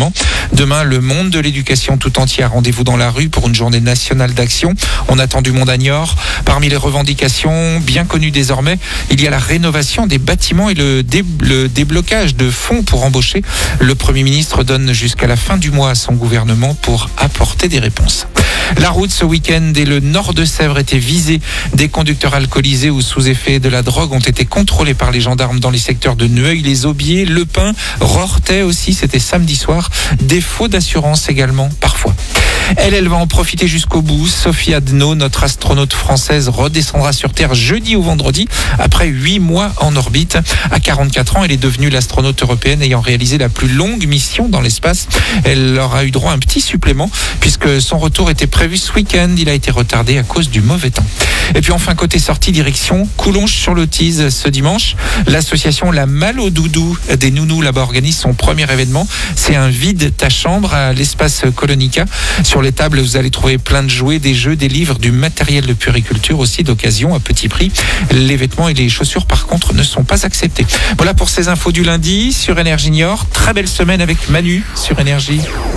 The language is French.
gouvernement. Demain, le monde de l'éducation tout entier a rendez-vous dans la rue pour une journée nationale d'action. On attend du monde à Niort. Parmi les revendications bien connues désormais, il y a la rénovation des bâtiments et le déblocage de fonds pour embaucher. Le Premier ministre donne jusqu'à la fin du mois à son gouvernement pour apporter des réponses. La route ce week-end et le nord de Sèvres étaient visés. Des conducteurs alcoolisés ou sous effet de la drogue ont été contrôlés par les gendarmes dans les secteurs de Neuil, les Aubiers, Le Pin, Rorthais aussi, c'était samedi soir. Défaut d'assurance également parfois. Elle va en profiter jusqu'au bout. Sophie Adno, notre astronaute française, redescendra sur Terre jeudi ou vendredi après 8 mois en orbite. À 44 ans, elle est devenue l'astronaute européenne ayant réalisé la plus longue mission dans l'espace. Elle aura eu droit à un petit supplément puisque son retour était prévu ce week-end. Il a été retardé à cause du mauvais temps. Et puis enfin, côté sortie, direction Coulonges-sur-l'Autise ce dimanche. L'association La Malle au Doudou des Nounous là-bas organise son premier événement. C'est un vide ta chambre à l'espace Colonica. Sur les tables, vous allez trouver plein de jouets, des jeux, des livres, du matériel de puériculture aussi d'occasion à petit prix. Les vêtements et les chaussures, par contre, ne sont pas acceptés. Voilà pour ces infos du lundi sur Énergie Niort. Très belle semaine avec Manu sur Énergie.